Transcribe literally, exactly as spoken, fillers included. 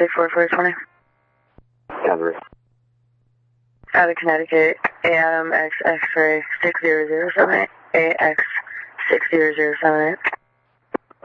six four four twenty. Calgary. Out of Connecticut, A M X X-ray six zero zero seven eight, A X six zero zero seven eight.